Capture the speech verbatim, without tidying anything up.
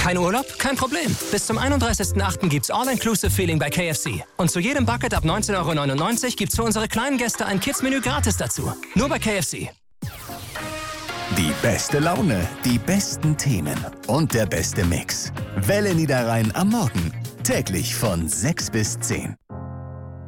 Kein Urlaub? Kein Problem. Bis zum einunddreißigsten achten gibt's All-Inclusive-Feeling bei K F C. Und zu jedem Bucket ab neunzehn Euro neunundneunzig gibt's für unsere kleinen Gäste ein Kids-Menü gratis dazu. Nur bei K F C. Die beste Laune, die besten Themen und der beste Mix. Welle Niederrhein am Morgen. Täglich von sechs bis zehn.